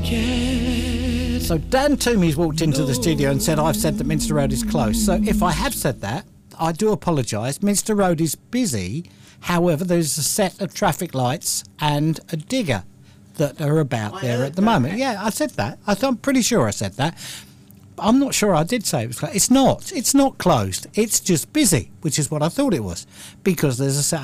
So Dan Toomey's walked into the studio and said I've said that Minster Road is closed. So if I have said that, I do apologise. Minster Road is busy. However, there's a set of traffic lights and a digger that are about there at the moment. Yeah, I said that. I'm pretty sure I said that. I'm not sure I did say it was closed. It's not. It's not closed. It's just busy, which is what I thought it was, because there's a set